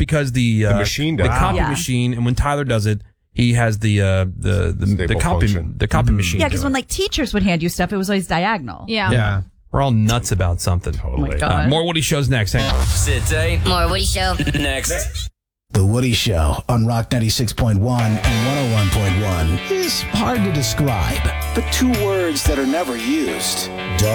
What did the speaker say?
because the machine does. the copy Yeah. machine, and when Tyler does it, he has the function. copy machine. Yeah, because do when it. like teachers would hand you stuff, it was always diagonal. Yeah. We're all nuts about something. Totally. Oh my God. More Woody shows next. Hang on. Sit tight. More Woody Show. Next. The Woody Show on Rock 96.1 and 101.1 is hard to describe, but two words that are never used.